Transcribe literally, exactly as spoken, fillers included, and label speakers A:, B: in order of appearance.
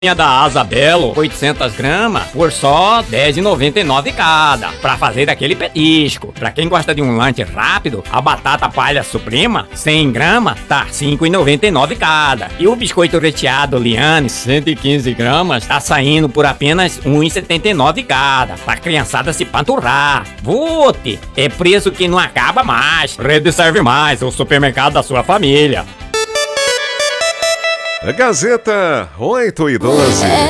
A: da Asa Belo, oitocentas gramas, por só dez reais e noventa e nove cada, pra fazer aquele petisco. Pra quem gosta de um lanche rápido, a batata palha Suprema, cem gramas, tá cinco reais e noventa e nove cada. E o biscoito recheado Liane, cento e quinze gramas, tá saindo por apenas um real e setenta e nove cada, pra criançada se panturrar. Vote! É preço que não acaba mais. Rede Serve Mais, o supermercado da sua família.
B: Gazeta oito e doze.